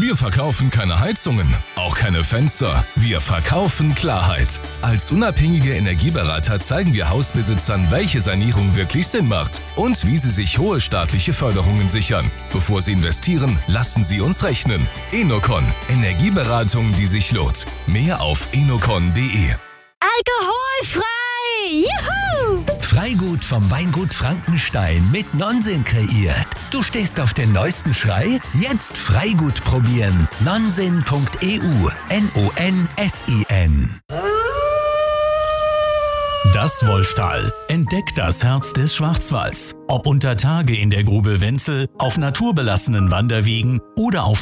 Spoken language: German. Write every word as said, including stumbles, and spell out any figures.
Wir verkaufen keine Heizungen, auch keine Fenster. Wir verkaufen Klarheit. Als unabhängige Energieberater zeigen wir Hausbesitzern, welche Sanierung wirklich Sinn macht und wie sie sich hohe staatliche Förderungen sichern. Bevor sie investieren, lassen sie uns rechnen. Enocon. Energieberatung, die sich lohnt. Mehr auf enocon punkt de. Alkoholfrei! Juhu! Freigut vom Weingut Frankenstein mit Nonsens kreiert. Du stehst auf den neuesten Schrei? Jetzt Freigut probieren. nonsen punkt e u. N O N S I N. Das Wolftal. Entdeckt das Herz des Schwarzwalds. Ob unter Tage in der Grube Wenzel, auf naturbelassenen Wanderwegen oder auf